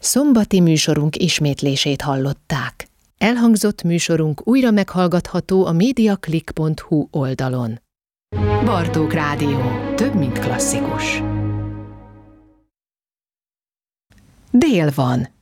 Szombati műsorunk ismétlését hallották. Elhangzott műsorunk újra meghallgatható a mediaclick.hu oldalon. Bartók Rádió. Több, mint klasszikus. Dél van.